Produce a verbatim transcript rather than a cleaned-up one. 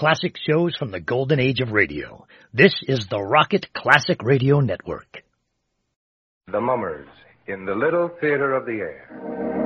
classic shows from the golden age of radio. This is the Rocket Classic Radio Network. The Mummers in the Little Theater of the Air.